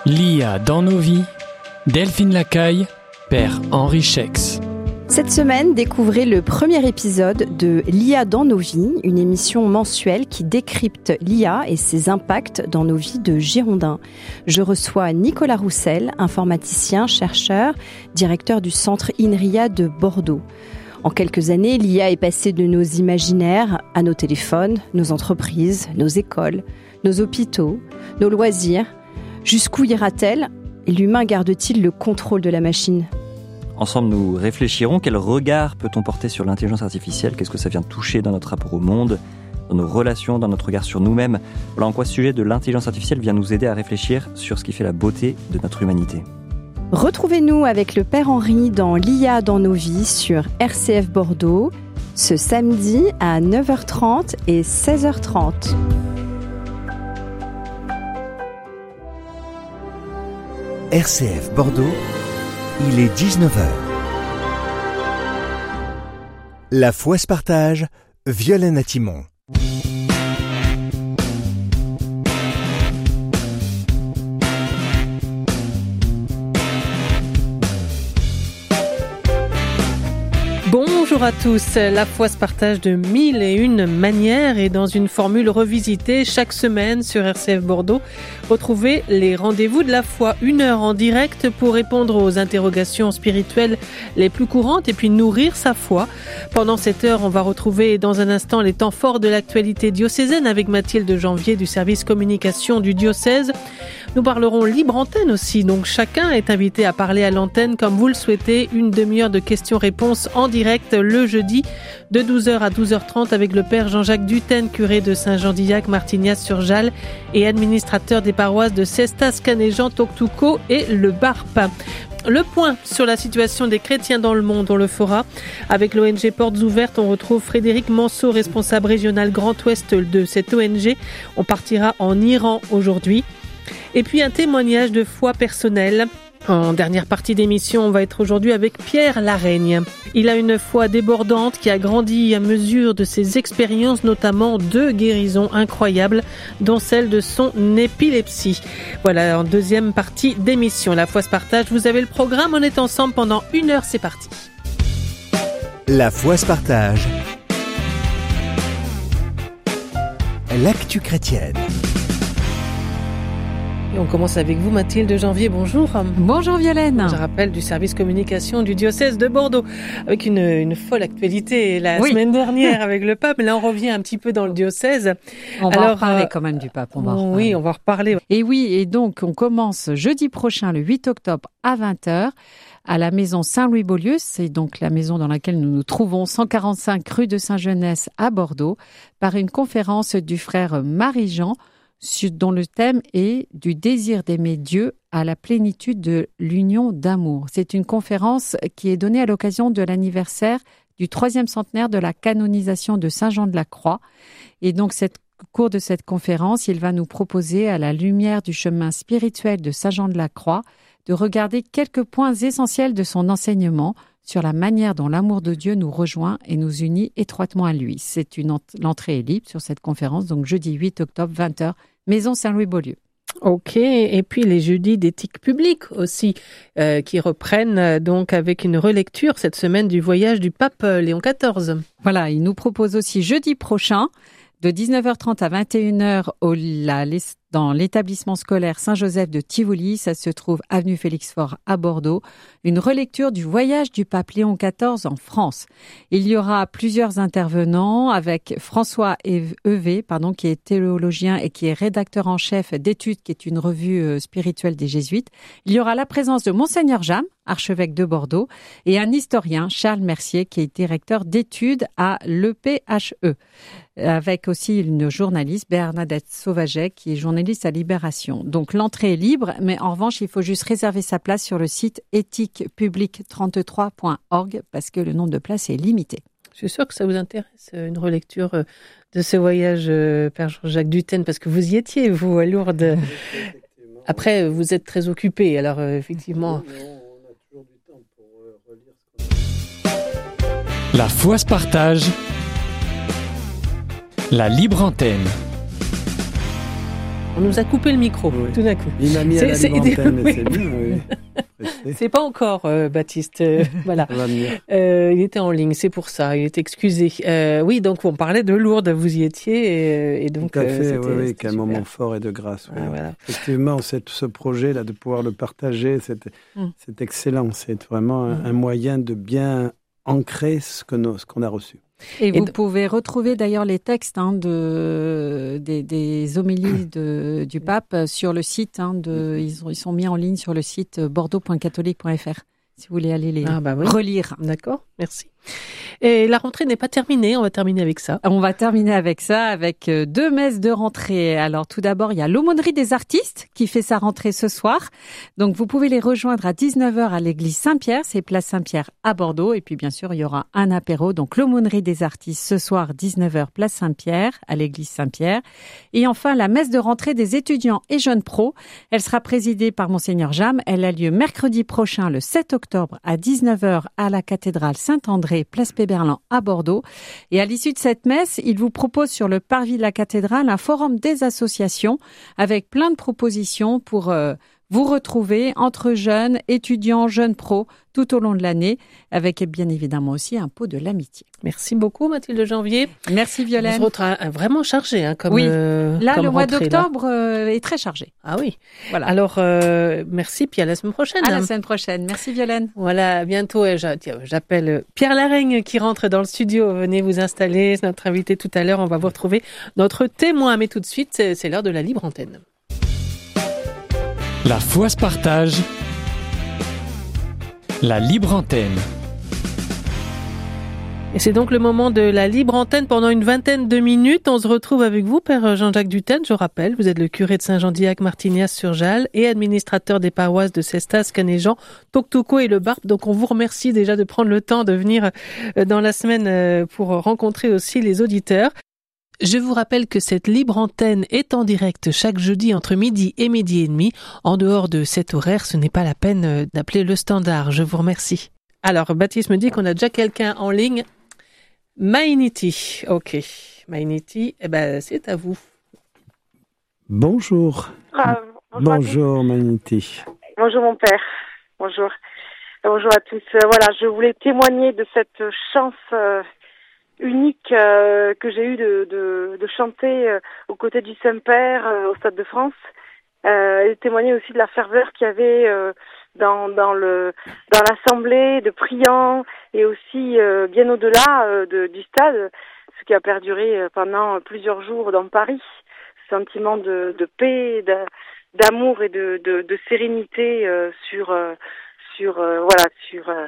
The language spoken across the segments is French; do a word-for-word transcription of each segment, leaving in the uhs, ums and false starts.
L'I A dans nos vies, Delphine Lacaille, Père Henri Schex. Cette semaine, découvrez le premier épisode de L'I A dans nos vies, une émission mensuelle qui décrypte l'I A et ses impacts dans nos vies de Girondins. Je reçois Nicolas Roussel, informaticien, chercheur, directeur du centre INRIA de Bordeaux. En quelques années, l'I A est passée de nos imaginaires à nos téléphones, nos entreprises, nos écoles, nos hôpitaux, nos loisirs. Jusqu'où ira-t-elle ? Et l'humain garde-t-il le contrôle de la machine ? Ensemble, nous réfléchirons. Quel regard peut-on porter sur l'intelligence artificielle ? Qu'est-ce que ça vient toucher dans notre rapport au monde, dans nos relations, dans notre regard sur nous-mêmes ? Voilà en quoi ce sujet de l'intelligence artificielle vient nous aider à réfléchir sur ce qui fait la beauté de notre humanité. Retrouvez-nous avec le Père Henri dans l'I A dans nos vies sur R C F Bordeaux, ce samedi à neuf heures trente et seize heures trente. R C F Bordeaux, il est dix-neuf heures. La foi se partage, Violaine Atimon. Bonjour à tous, la foi se partage de mille et une manières et dans une formule revisitée chaque semaine sur R C F Bordeaux. Retrouvez les rendez-vous de la foi, une heure en direct pour répondre aux interrogations spirituelles les plus courantes et puis nourrir sa foi. Pendant cette heure, on va retrouver dans un instant les temps forts de l'actualité diocésaine avec Mathilde Janvier du service communication du diocèse. Nous parlerons libre antenne aussi, donc chacun est invité à parler à l'antenne comme vous le souhaitez. Une demi-heure de questions-réponses en direct le jeudi de douze heures à douze heures trente avec le Père Jean-Jacques Dutène, curé de Saint-Jean-d'Illac, Martignas-sur-Jalles et administrateur des paroisses de Cestas, Canéjan, Toctouco et le Barp. Le point sur la situation des chrétiens dans le monde, on le fera. Avec l'O N G Portes Ouvertes, on retrouve Frédéric Manceau, responsable régional Grand Ouest de cette O N G. On partira en Iran aujourd'hui. Et puis un témoignage de foi personnelle. En dernière partie d'émission, on va être aujourd'hui avec Pierre Laraigne. Il a une foi débordante qui a grandi à mesure de ses expériences, notamment deux guérisons incroyables, dont celle de son épilepsie. Voilà, en deuxième partie d'émission. La foi se partage. Vous avez le programme, on est ensemble pendant une heure, c'est parti. La foi se partage. L'actu chrétienne. Et on commence avec vous, Mathilde Janvier, bonjour. Bonjour Violaine. Je rappelle du service communication du diocèse de Bordeaux, avec une, une folle actualité la oui. semaine dernière avec le pape. Là, on revient un petit peu dans le diocèse. On va Alors, en reparler euh, quand même du pape. On va en oui, on va en reparler. Et oui, et donc on commence jeudi prochain, le huit octobre, à vingt heures, à la maison Saint-Louis-Beaulieu. C'est donc la maison dans laquelle nous nous trouvons, cent quarante-cinq rue de Saint-Genès à Bordeaux, par une conférence du frère Marie-Jean, dont le thème est « Du désir d'aimer Dieu à la plénitude de l'union d'amour ». C'est une conférence qui est donnée à l'occasion de l'anniversaire du troisième centenaire de la canonisation de Saint Jean de la Croix. Et donc, au cours de cette conférence, il va nous proposer, à la lumière du chemin spirituel de Saint Jean de la Croix, de regarder quelques points essentiels de son enseignement sur la manière dont l'amour de Dieu nous rejoint et nous unit étroitement à lui. C'est une ent- l'entrée est libre sur cette conférence, donc jeudi huit octobre, vingt heures, Maison Saint-Louis-Beaulieu. Ok, et puis les jeudis d'éthique publique aussi, euh, qui reprennent euh, donc avec une relecture cette semaine du voyage du pape Léon quatorze. Voilà, il nous propose aussi jeudi prochain, de dix-neuf heures trente à vingt et une heures, au, la, dans l'établissement scolaire Saint-Joseph de Tivoli, ça se trouve avenue Félix-Faure à Bordeaux, une relecture du voyage du pape Léon quatorze en France. Il y aura plusieurs intervenants avec François Evé, pardon, qui est théologien et qui est rédacteur en chef d'Études, qui est une revue spirituelle des Jésuites. Il y aura la présence de Monseigneur Jam, archevêque de Bordeaux, et un historien, Charles Mercier, qui est directeur d'études à l'E P H E, avec aussi une journaliste, Bernadette Sauvaget, qui est journaliste à Libération. Donc l'entrée est libre, mais en revanche, il faut juste réserver sa place sur le site éthique publique trente-trois point org parce que le nombre de places est limité. Je suis sûre que ça vous intéresse, une relecture de ce voyage, Père Jean-Jacques Dutène, parce que vous y étiez, vous, à Lourdes. Après, vous êtes très occupé, alors effectivement... La foi se partage. La libre antenne. On nous a coupé le micro, oui. tout d'un coup. Il m'a mis C'est, à la c'est, libre antenne, oui. c'est bien, oui. C'est pas encore, euh, Baptiste. Euh, voilà. Ça va venir. Euh, il était en ligne, c'est pour ça. Il est excusé. Euh, oui, donc on parlait de Lourdes, vous y étiez, et, et donc. Tout à fait, euh, c'était, oui, oui, c'était qu'un super. moment fort et de grâce. Oui. Ah, voilà. Effectivement, c'est, ce projet-là, de pouvoir le partager, c'est, Mm. c'est excellent. C'est vraiment un, Mm. un moyen de bien ancrer ce, que nos, ce qu'on a reçu. Et, Et vous de- pouvez retrouver d'ailleurs les textes hein, de, des, des homélies de, du pape sur le site. Hein, de, ils, ont, ils sont mis en ligne sur le site bordeaux point catholique point f r si vous voulez aller les Ah, bah oui. relire. D'accord, merci. Et la rentrée n'est pas terminée, on va terminer avec ça. On va terminer avec ça, avec euh, deux messes de rentrée. Alors tout d'abord, il y a l'aumônerie des artistes qui fait sa rentrée ce soir. Donc vous pouvez les rejoindre à dix-neuf heures à l'église Saint-Pierre, c'est place Saint-Pierre à Bordeaux. Et puis bien sûr, il y aura un apéro. Donc l'aumônerie des artistes ce soir, dix-neuf heures, place Saint-Pierre, à l'église Saint-Pierre. Et enfin, la messe de rentrée des étudiants et jeunes pros. Elle sera présidée par Monseigneur Jam. Elle a lieu mercredi prochain, le sept octobre, à dix-neuf heures à la cathédrale Saint-André, place Péberlan à Bordeaux. Et à l'issue de cette messe, il vous propose sur le parvis de la cathédrale un forum des associations avec plein de propositions pour euh, vous retrouver entre jeunes, étudiants, jeunes pros tout au long de l'année, avec bien évidemment aussi un pot de l'amitié. Merci beaucoup, Mathilde Janvier. Merci On Violaine. se retrouve vraiment chargé, hein, comme Oui. euh, Là, comme le mois rentrée, là. d'octobre euh, est très chargé. Ah oui. Voilà. Alors, euh, merci, puis à la semaine prochaine. À la hein. semaine prochaine. Merci Violaine. Voilà, à bientôt. Et j'a- tiens, j'appelle Pierre Laraigne qui rentre dans le studio. Venez vous installer. C'est notre invité tout à l'heure. On va vous retrouver notre témoin. Mais tout de suite, c'est, c'est l'heure de la libre antenne. La foi se partage. La libre antenne. Et c'est donc le moment de la libre antenne pendant une vingtaine de minutes. On se retrouve avec vous, Père Jean-Jacques Dutène. Je rappelle, vous êtes le curé de Saint-Jean-d'Illac-Martignas-sur-Jalles et administrateur des paroisses de Cestas, Canéjan, Toctouco et Le Barp. Donc on vous remercie déjà de prendre le temps de venir dans la semaine pour rencontrer aussi les auditeurs. Je vous rappelle que cette libre antenne est en direct chaque jeudi entre midi et midi et demi. En dehors de cet horaire, ce n'est pas la peine d'appeler le standard. Je vous remercie. Alors, Baptiste me dit qu'on a déjà quelqu'un en ligne. Mainiti. Ok. Mainiti, eh ben, c'est à vous. Bonjour. Ah, bonjour, Bonjour, Maniti. bonjour mon père. Bonjour. Bonjour à tous. Euh, voilà, je voulais témoigner de cette chance euh, unique euh, que j'ai eue de, de, de chanter euh, aux côtés du Saint-Père euh, au Stade de France. Euh, et témoigner aussi de la ferveur qu'il y avait euh, dans, dans, le, dans l'assemblée de priants et aussi euh, bien au-delà euh, de, du stade, ce qui a perduré euh, pendant plusieurs jours dans Paris. Ce sentiment de, de paix, de, d'amour et de, de, de sérénité euh, sur, euh, sur, euh, voilà, sur, euh,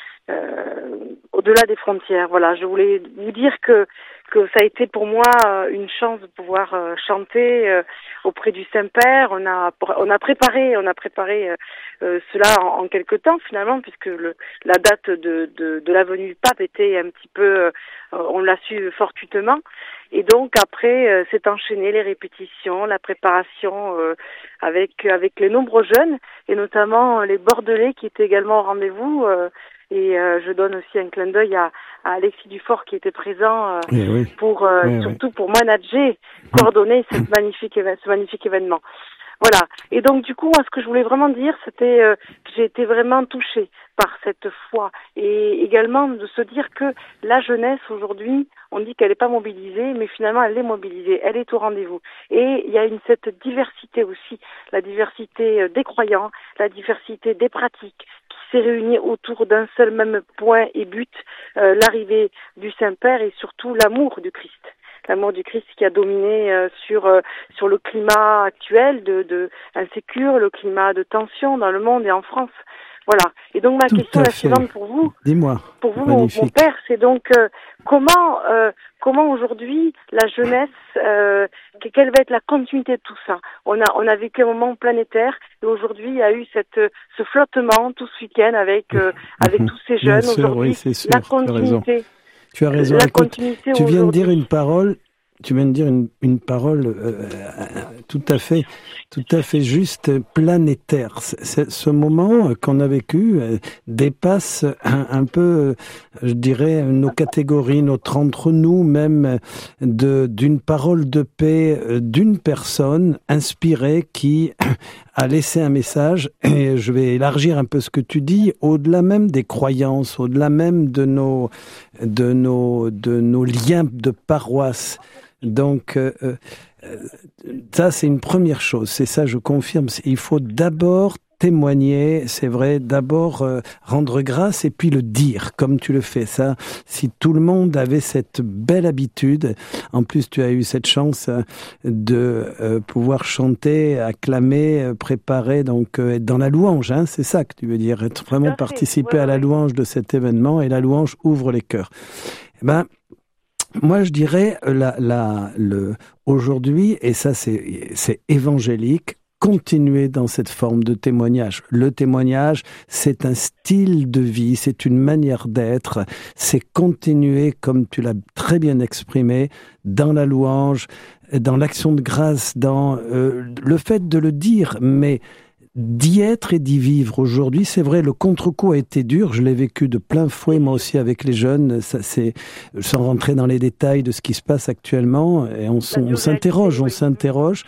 euh, au-delà des frontières. Voilà, je voulais vous dire que que ça a été pour moi euh, une chance de pouvoir euh, chanter euh, auprès du Saint-Père. On a on a préparé on a préparé euh, euh, cela en, en quelque temps finalement, puisque le, la date de, de de la venue du pape était un petit peu euh, on l'a su fortuitement, et donc après euh, s'est enchaîné les répétitions, la préparation euh, avec avec les nombreux jeunes et notamment les Bordelais qui étaient également au rendez-vous. Euh, Et euh, je donne aussi un clin d'œil à, à Alexis Dufort qui était présent euh, Oui, oui. pour euh, Oui, surtout pour manager, coordonner cette magnifique éve- ce magnifique événement. Voilà. Et donc du coup, moi, ce que je voulais vraiment dire, c'était euh, que j'ai été vraiment touchée par cette foi et également de se dire que la jeunesse aujourd'hui, on dit qu'elle n'est pas mobilisée, mais finalement elle est mobilisée, elle est au rendez-vous. Et il y a une cette diversité aussi, la diversité des croyants, la diversité des pratiques qui s'est réunie autour d'un seul même point et but, euh, l'arrivée du Saint-Père et surtout l'amour du Christ. L'amour du Christ qui a dominé euh, sur euh, sur le climat actuel de, de insécure, le climat de tension dans le monde et en France. Voilà. Et donc ma Tout question à est la fait. suivante pour vous. Dis-moi. Pour vous, mon, Magnifique. mon père, c'est donc euh, comment euh, comment aujourd'hui la jeunesse, euh, que- quelle va être la continuité de tout ça. On a on a vécu un moment planétaire et aujourd'hui il y a eu cette ce flottement tout ce week-end avec euh, avec Mhm. tous ces Bien jeunes sûr, aujourd'hui. oui, c'est sûr, La tu as raison. continuité. Tu as raison. La Écoute, continuité tu viens de aujourd'hui. dire une parole tu viens de dire une, une parole euh, tout à fait, tout à fait juste, planétaire. C'est, ce moment qu'on a vécu euh, dépasse un, un peu, je dirais, nos catégories, notre entre-nous, même de d'une parole de paix euh, d'une personne inspirée qui a laissé un message. Et je vais élargir un peu ce que tu dis, au-delà même des croyances, au-delà même de nos de nos de nos liens de paroisse. Donc euh, euh, ça c'est une première chose, c'est ça je confirme. Il faut d'abord témoigner, c'est vrai, d'abord euh, rendre grâce et puis le dire comme tu le fais. Ça, si tout le monde avait cette belle habitude, en plus tu as eu cette chance euh, de euh, pouvoir chanter, acclamer, euh, préparer, donc euh, être dans la louange, hein, c'est ça que tu veux dire, être vraiment participer ouais, à la ouais. louange de cet événement, et la louange ouvre les cœurs. Eh ben, moi, je dirais, la, la, le, aujourd'hui, et ça c'est, c'est évangélique, continuer dans cette forme de témoignage. Le témoignage, c'est un style de vie, c'est une manière d'être, c'est continuer, comme tu l'as très bien exprimé, dans la louange, dans l'action de grâce, dans euh, le fait de le dire, mais d'y être et d'y vivre. Aujourd'hui, c'est vrai, le contre-coup a été dur. Je l'ai vécu de plein fouet, moi aussi, avec les jeunes. Ça, c'est, sans rentrer dans les détails de ce qui se passe actuellement, et on, on, on s'interroge, on s'interroge.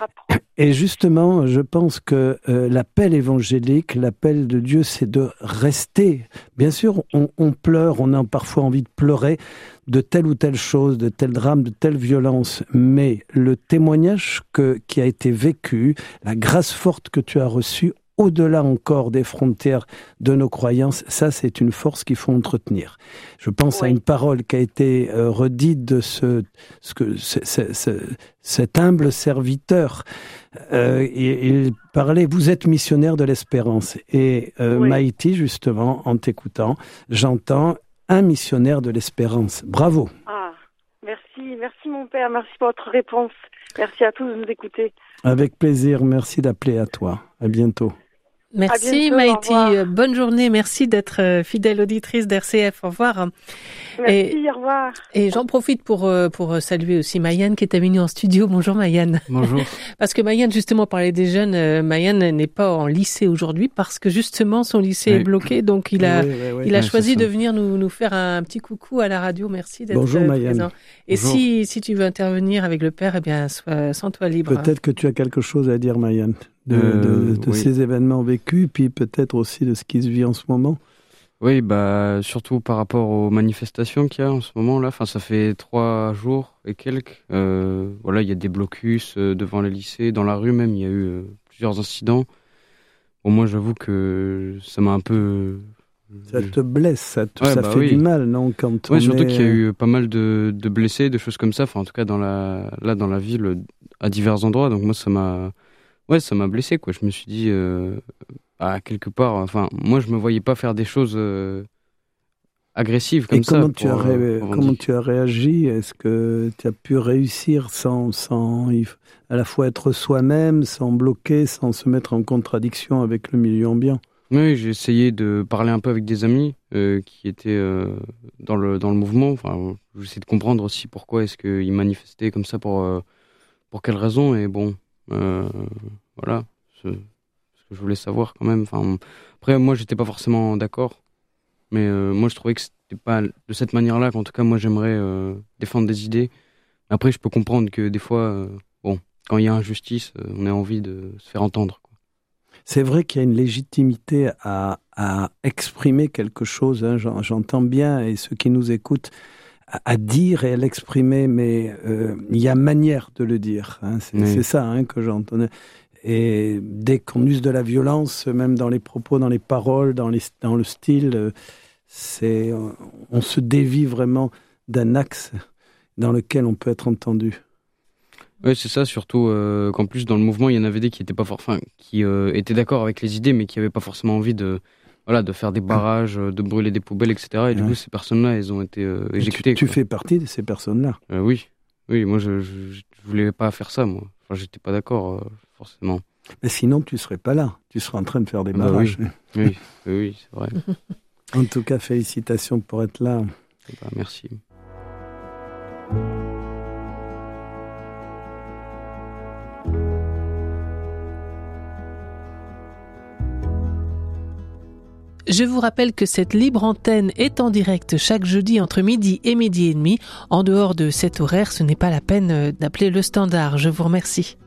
Et justement, je pense que euh, l'appel évangélique, l'appel de Dieu, c'est de rester. Bien sûr, on, on pleure, on a parfois envie de pleurer de telle ou telle chose, de tel drame, de telle violence, mais le témoignage que, qui a été vécu, la grâce forte que tu as reçue, au-delà encore des frontières de nos croyances, ça c'est une force qu'il faut entretenir. Je pense oui. à une parole qui a été euh, redite de ce, ce que ce, ce, ce, cet humble serviteur. Euh, il, il parlait, vous êtes missionnaire de l'espérance. Et euh, oui. Maïti, justement, en t'écoutant, j'entends un missionnaire de l'espérance. Bravo. Ah, merci, merci mon père, merci pour votre réponse. Merci à tous de nous écouter. Avec plaisir, merci d'appeler à toi. À bientôt. Merci Maïti, bonne journée, merci d'être fidèle auditrice d'R C F, au revoir. Merci, et, au revoir. Et j'en profite pour pour saluer aussi Maïane qui est venue en studio. Bonjour Maïane. Bonjour. Parce que Maïane justement parlait des jeunes, Maïane n'est pas en lycée aujourd'hui parce que justement son lycée oui. est bloqué, donc il a oui, oui, oui. il a oui, choisi de venir nous nous faire un petit coucou à la radio. Merci d'être Bonjour, présent. Maïane. Et Bonjour. si si tu veux intervenir avec le père, eh bien sois, sens-toi libre. Peut-être que tu as quelque chose à dire, Maïane. De, euh, de, de oui. ces événements vécus, puis peut-être aussi de ce qui se vit en ce moment. Oui, bah surtout par rapport aux manifestations qu'il y a en ce moment là. Enfin, ça fait trois jours et quelques. Euh, voilà, il y a des blocus euh, devant les lycées, dans la rue même. Il y a eu euh, plusieurs incidents. Bon, moi, j'avoue que ça m'a un peu. Ça te blesse, ça, te, ouais, ça bah fait oui. du mal, non, quand on ouais, surtout est... qu'il y a eu pas mal de, de blessés, de choses comme ça. Enfin, en tout cas, dans la là dans la ville, à divers endroits. Donc moi, ça m'a. Ouais, ça m'a blessé, quoi. Je me suis dit, euh, à quelque part, enfin, moi, je me voyais pas faire des choses euh, agressives comme Et ça. Comment, tu as ré... euh, comment tu as réagi ? Est-ce que tu as pu réussir sans, sans à la fois être soi-même, sans bloquer, sans se mettre en contradiction avec le milieu ambiant ? Oui, j'ai essayé de parler un peu avec des amis euh, qui étaient euh, dans le dans le mouvement. Enfin, j'essaie de comprendre aussi pourquoi est-ce qu'ils manifestaient comme ça, pour euh, pour quelles raisons. Et bon. Euh, voilà, ce, ce que je voulais savoir quand même. Enfin, après, moi, j'étais pas forcément d'accord, mais euh, moi, je trouvais que c'était pas de cette manière-là qu'en tout cas, moi, j'aimerais euh, défendre des idées. Après, je peux comprendre que des fois, euh, bon, quand il y a injustice, euh, on a envie de se faire entendre, quoi. C'est vrai qu'il y a une légitimité à, à exprimer quelque chose, hein, j'entends bien, et ceux qui nous écoutent, à dire et à l'exprimer, mais euh, il y a manière de le dire. Hein, c'est, oui. c'est ça hein, que j'entendais. Et dès qu'on use de la violence, même dans les propos, dans les paroles, dans, les, dans le style, c'est, on se dévie vraiment d'un axe dans lequel on peut être entendu. Oui, c'est ça, surtout euh, qu'en plus, dans le mouvement, il y en avait des qui étaient, pas for- enfin, qui, euh, étaient d'accord avec les idées, mais qui n'avaient pas forcément envie de... Voilà, de faire des barrages, de brûler des poubelles, et cetera. Et du ouais. coup, ces personnes-là, elles ont été euh, éjectées. Tu, tu fais partie de ces personnes-là. euh, Oui, oui. Moi, je, je, je voulais pas faire ça, moi. Enfin, j'étais pas d'accord, euh, forcément. Mais sinon, tu serais pas là. Tu serais en train de faire des barrages. Bah oui. oui, oui, c'est vrai. En tout cas, félicitations pour être là. Bah, merci. Je vous rappelle que cette libre antenne est en direct chaque jeudi entre midi et midi et demi. En dehors de cet horaire, ce n'est pas la peine d'appeler le standard. Je vous remercie.